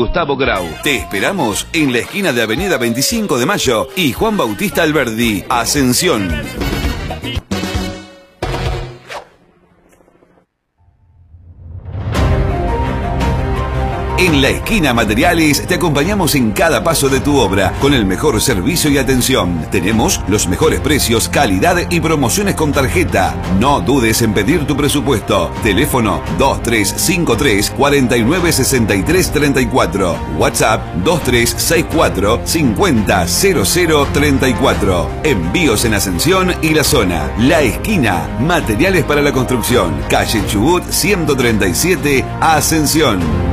Gustavo Grau. Te esperamos en la esquina de Avenida 25 de Mayo y Juan Bautista Alberdi, Ascensión. En la esquina Materiales te acompañamos en cada paso de tu obra con el mejor servicio y atención. Tenemos los mejores precios, calidad y promociones con tarjeta. No dudes en pedir tu presupuesto. Teléfono 2353 496334. WhatsApp 2364 500034. Envíos en Ascensión y la zona. La esquina Materiales para la construcción. Calle Chubut 137, Ascensión.